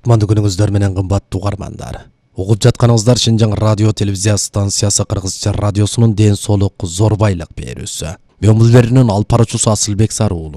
Кутмандуу күнүңүздөр менен кымбаттуу угармандар. Угуп жатканыңыздар Шинжаң радио телевизия станциясы Кыргызча радиосунун ден соолук зор байлык берүүсү. Мен бул берүүнүн алып баруучусу Асылбек Сарыуулу.